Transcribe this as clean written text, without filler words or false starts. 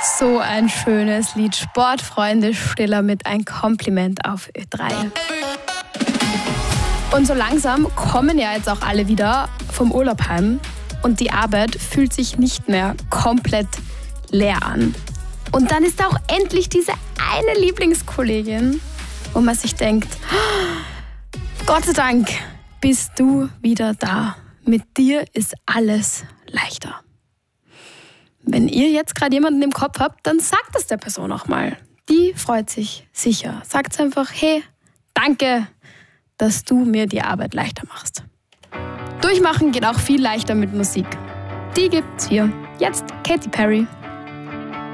So ein schönes Lied. Sportfreunde Stiller mit Ein Kompliment auf Ö3. Und so langsam kommen ja jetzt auch alle wieder vom Urlaub heim und die Arbeit fühlt sich nicht mehr komplett leer an. Und dann ist da auch endlich diese eine Lieblingskollegin, wo man sich denkt, Gott sei Dank bist du wieder da. Mit dir ist alles leichter. Wenn ihr jetzt gerade jemanden im Kopf habt, dann sagt es der Person auch mal. Die freut sich sicher. Sagt einfach, hey, danke, dass du mir die Arbeit leichter machst. Durchmachen geht auch viel leichter mit Musik. Die gibt's hier. Jetzt Katy Perry.